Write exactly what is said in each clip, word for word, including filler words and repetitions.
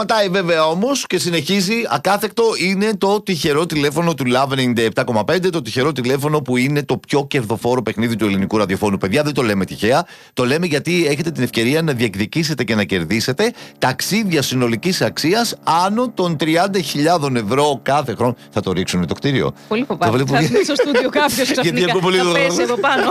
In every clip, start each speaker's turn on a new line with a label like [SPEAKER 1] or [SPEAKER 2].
[SPEAKER 1] σταματάει βέβαια όμως και συνεχίζει ακάθεκτο. Είναι το τυχερό τηλέφωνο του Love ενενήντα επτά κόμμα πέντε, το τυχερό τηλέφωνο που είναι το πιο κερδοφόρο παιχνίδι του ελληνικού ραδιοφώνου. Παιδιά, δεν το λέμε τυχαία. Το λέμε γιατί έχετε την ευκαιρία να διεκδικήσετε και να κερδίσετε ταξίδια συνολικής αξίας άνω των τριάντα χιλιάδες ευρώ κάθε χρόνο. Θα το ρίξουν το κτίριο.
[SPEAKER 2] Πολύ φοβάμαι. Θα έρθει στο στούντιο κάποιος ξαφνικά. Θα πέσει εδώ πάνω.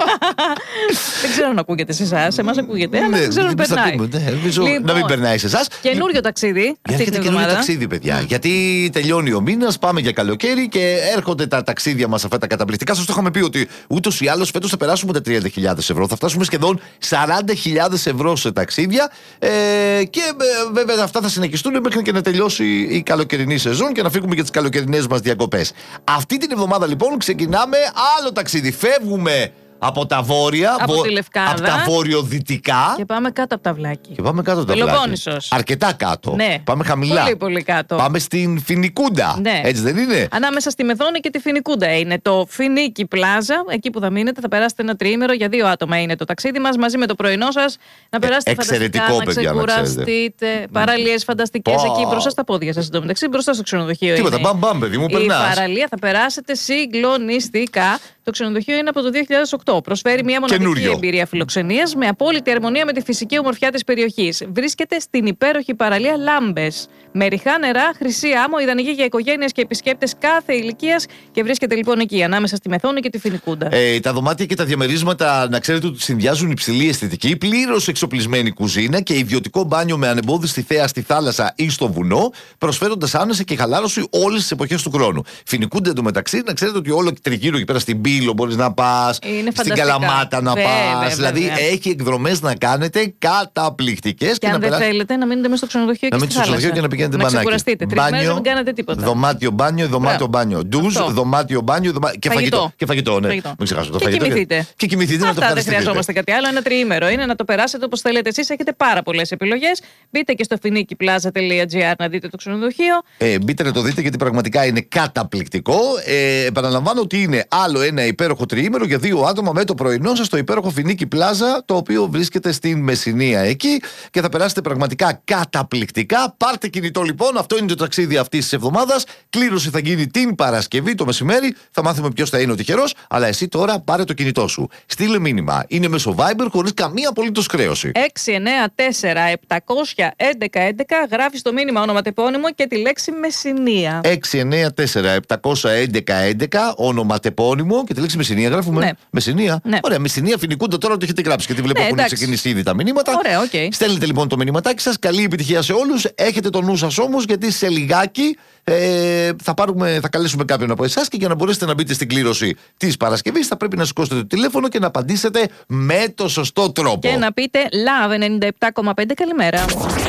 [SPEAKER 2] Δεν ξέρω αν ακούγεται σε εσάς. Σε εμάς ακούγεται, αλλά δεν ξέρω αν περνάει.
[SPEAKER 1] Να μην περνάει σε εσάς.
[SPEAKER 2] Καινούριο ταξίδι.
[SPEAKER 1] Έρχεται καινούριο ταξίδι, παιδιά. Γιατί τελειώνει ο μήνας, πάμε για καλοκαίρι και έρχονται τα ταξίδια μας αυτά τα καταπληκτικά. Σας το είχαμε πει ότι ούτως ή άλλως φέτος θα περάσουμε τα τριάντα χιλιάδες ευρώ. Θα φτάσουμε σχεδόν σαράντα χιλιάδες ευρώ σε ταξίδια. Ε, και ε, βέβαια αυτά θα συνεχιστούν μέχρι και να τελειώσει η καλοκαιρινή σεζόν και να φύγουμε για τις καλοκαιρινές μας διακοπές. Αυτή την εβδομάδα λοιπόν ξεκινάμε άλλο ταξίδι. Φεύγουμε από τα βόρεια,
[SPEAKER 2] από,
[SPEAKER 1] βο...
[SPEAKER 2] τη Λευκάδα,
[SPEAKER 1] από τα βόρειο-δυτικά.
[SPEAKER 2] Και πάμε κάτω από τα Βλάκη.
[SPEAKER 1] Και πάμε κάτω από τα Βλάκη.
[SPEAKER 2] Πελοπόννησος.
[SPEAKER 1] Αρκετά κάτω.
[SPEAKER 2] Ναι.
[SPEAKER 1] Πάμε χαμηλά.
[SPEAKER 2] Πολύ, πολύ κάτω.
[SPEAKER 1] Πάμε στην Φινικούντα.
[SPEAKER 2] Ναι.
[SPEAKER 1] Έτσι δεν είναι?
[SPEAKER 2] Ανάμεσα στη Μεθόνη και τη Φινικούντα είναι το Φινίκι Πλάζα. Εκεί που θα μείνετε, θα περάσετε ένα τριήμερο για δύο άτομα. Είναι το ταξίδι μας μαζί με το πρωινό σας. Να περάσετε
[SPEAKER 1] ε,
[SPEAKER 2] φανταστικά, να ξεκουραστείτε. Παραλίες φανταστικές oh. εκεί μπροστά στα πόδια σας. Εντωμεταξύ, μπροστά στο ξενοδοχείο.
[SPEAKER 1] Τίποτα, μπαμ, μπαμ, παιδί μου, περνάς.
[SPEAKER 2] Η παραλία θα περάσετε συγκλονιστικά. Το ξενοδοχείο είναι από το δύο χιλιάδες οκτώ. Προσφέρει μια μοναδική εμπειρία φιλοξενίας με απόλυτη αρμονία με τη φυσική ομορφιά της περιοχής. Βρίσκεται στην υπέροχη παραλία Λάμπες. Με ρηχά νερά, χρυσή άμμο, ιδανική για οικογένειες και επισκέπτες κάθε ηλικίας και βρίσκεται λοιπόν εκεί, ανάμεσα στη Μεθόνη και τη Φινικούντα.
[SPEAKER 1] Ε, τα δωμάτια και τα διαμερίσματα, να ξέρετε ότι συνδυάζουν υψηλή αισθητική, πλήρως εξοπλισμένη κουζίνα και ιδιωτικό μπάνιο με ανεμπόδιστη θέα στη θάλασσα ή στο βουνό, προσφέροντας άνεση και χαλάρωση όλες τις εποχές του χρόνου. Φινικούντα εντωμεταξύ, να ξέρετε ότι όλο τριγύρω εκεί πέρα στην Πύλο μπορείς να πας, στην Καλαμάτα να πας. Δηλαδή έχει εκδρομές να κάνετε καταπληκτικές.
[SPEAKER 2] Και, και αν δεν περά... θέλετε να μείνετε μέσα στο ξενοδοχείο και, στη
[SPEAKER 1] θάλασσα. Και να πηγαίνετε μπανάκι.
[SPEAKER 2] Να ξεκουραστείτε. Τρεις μέρες δεν κάνετε τίποτα.
[SPEAKER 1] Δωμάτιο μπάνιο, δωμάτιο μπάνιο. Ντουζ, δωμάτιο μπάνιο και φαγητό. Και φαγητό, ναι. Μην ξεχάσω το φαγητό.
[SPEAKER 2] Και κοιμηθείτε.
[SPEAKER 1] Και κοιμηθείτε.
[SPEAKER 2] Αυτά δεν χρειαζόμαστε κάτι άλλο. Ένα τριήμερο είναι να το περάσετε όπως θέλετε εσείς. Έχετε πάρα πολλές επιλογές. Μπείτε και στο φινίκι πλάζα τελεία τζι άρ να δείτε το ξενοδοχείο.
[SPEAKER 1] Μπείτε να το δείτε γιατί πραγματικά είναι καταπληκτικό. Επαναλαμβάνω ότι είναι άλλο ένα υπέροχο τριήμερο για δύο άτομα με το πρωινό σας στο υπέροχο Φινίκι Πλάζα, το οποίο βρίσκεται στην Μεσσηνία εκεί και θα περάσετε πραγματικά καταπληκτικά. Πάρτε κινητό λοιπόν, αυτό είναι το ταξίδι αυτής της εβδομάδας. Κλήρωση θα γίνει την Παρασκευή το μεσημέρι. Θα μάθουμε ποιος θα είναι ο τυχερός, αλλά εσύ τώρα πάρε το κινητό σου. Στείλε μήνυμα. Είναι μέσω Viber χωρίς καμία απολύτως χρέωση.
[SPEAKER 2] έξι εννέα τέσσερα επτακόσια έντεκα έντεκα γράφεις το μήνυμα ονοματεπώνυμο και τη λέξη Μεσσηνία.
[SPEAKER 1] έξι εννέα τέσσερα επτακόσια έντεκα έντεκα ονοματεπώνυμο και τη λέξη Μεσσηνία γράφουμε.
[SPEAKER 2] Ναι.
[SPEAKER 1] Μεσσηνία.
[SPEAKER 2] Ναι.
[SPEAKER 1] Ωραία, Μεσσηνία Φινικούντα τώρα το έχετε γράψει γιατί βλέπω
[SPEAKER 2] ναι,
[SPEAKER 1] έχουν ξεκινήσει ήδη τα μηνύματα.
[SPEAKER 2] Ωραία, okay.
[SPEAKER 1] Στέλνετε λοιπόν το μηνυματάκι σας. Καλή επιτυχία σε όλους. Έχετε το νου σας όμως γιατί σε λιγάκι ε, θα, πάρουμε, θα καλέσουμε κάποιον από εσάς και για να μπορέσετε να μπείτε στην κλήρωση της Παρασκευής θα πρέπει να σηκώσετε το τηλέφωνο και να απαντήσετε με το σωστό τρόπο.
[SPEAKER 2] Και να πείτε Love ενενήντα επτά κόμμα πέντε καλημέρα.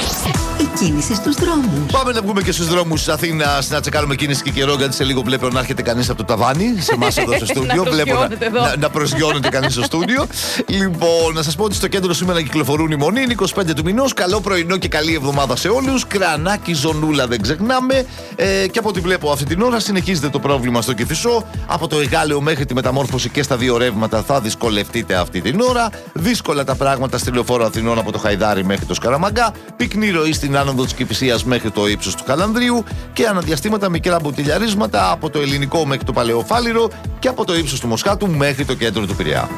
[SPEAKER 3] Η κίνηση στους δρόμους.
[SPEAKER 1] Πάμε να βγούμε και στους δρόμους της Αθήνας να τσεκάρουμε κίνηση και καιρό, γιατί σε λίγο βλέπω να έρχεται κανείς από το ταβάνι σε εμάς εδώ στο στούντιο. Βλέπω να, να, να προσγειώνεται κανείς στο στούντιο. Λοιπόν, να σας πω ότι στο κέντρο σήμερα κυκλοφορούν οι μονοί, είναι είκοσι πέντε του μηνός. Καλό πρωινό και καλή εβδομάδα σε όλους. Κρανάκι, ζωνούλα δεν ξεχνάμε. Ε, και από ό,τι βλέπω αυτή την ώρα συνεχίζεται το πρόβλημα στο Κηφισό. Από το Εγάλεο μέχρι τη Μεταμόρφωση και στα δύο ρεύματα θα δυσκολευτείτε αυτή την ώρα. Δύσκολα τα πράγματα στη Λεωφόρο Αθηνών από το Χαϊδάρι μέχρι το Σκαραμαγκά. Πυκνή ροή στην άνοδο της Κηφισίας μέχρι το ύψος του Καλανδρίου και αναδιαστήματα μικρά μποτιλιαρίσματα από το Ελληνικό μέχρι το Παλαιοφάλιρο και από το ύψος του Μοσχάτου μέχρι το κέντρο του Πειραιά.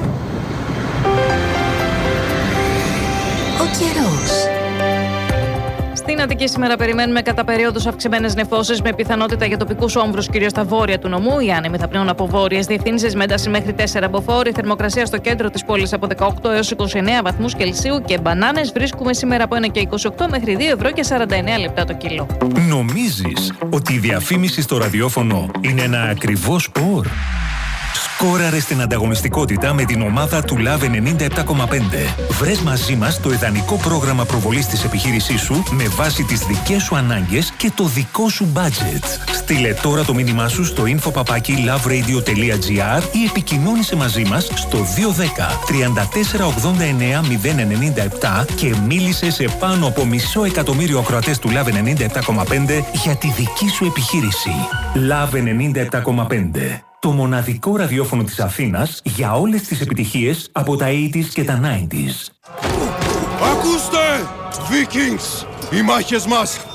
[SPEAKER 3] Ο καιρός.
[SPEAKER 2] Στην Αττική σήμερα περιμένουμε κατά περίοδους αυξημένες νεφώσεις με πιθανότητα για τοπικούς όμβρους κυρίως στα βόρεια του νομού. Οι άνεμοι θα πνέουν από βόρειες διευθύνσεις με ένταση μέχρι τέσσερα μποφόρ. Η θερμοκρασία στο κέντρο της πόλης από δεκαοκτώ έως είκοσι εννέα βαθμούς Κελσίου και μπανάνες βρίσκουμε σήμερα από ένα και είκοσι οκτώ μέχρι δύο ευρώ και σαράντα εννέα λεπτά το κιλό.
[SPEAKER 4] Νομίζεις ότι η διαφήμιση στο ραδιόφωνο είναι ένα ακριβό σπορ? Σκόραρε στην ανταγωνιστικότητα με την ομάδα του Love ενενήντα επτά κόμμα πέντε. Βρες μαζί μας το ιδανικό πρόγραμμα προβολής της επιχείρησής σου με βάση τις δικές σου ανάγκες και το δικό σου budget. Στείλε τώρα το μήνυμά σου στο info παπάκι loveradio τελεία gr ή επικοινώνησε μαζί μας στο δύο ένα μηδέν τριάντα τέσσερα ογδόντα εννέα μηδέν ενενήντα επτά και μίλησε σε πάνω από μισό εκατομμύριο ακροατές του Love ενενήντα επτά κόμμα πέντε για τη δική σου επιχείρηση. Love ενενήντα επτά κόμμα πέντε. Το μοναδικό ραδιόφωνο της Αθήνας για όλες τις επιτυχίες από τα ογδόντα και τα ενενήντα.
[SPEAKER 5] Ακούστε, Vikings! Οι μάχες μας